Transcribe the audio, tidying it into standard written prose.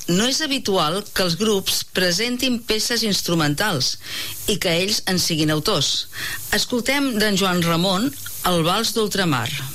no és habitual que els grups presentin peces instrumentals i que ells en siguin autors. Escoltem d'en Joan Ramon el Vals d'Ultramar.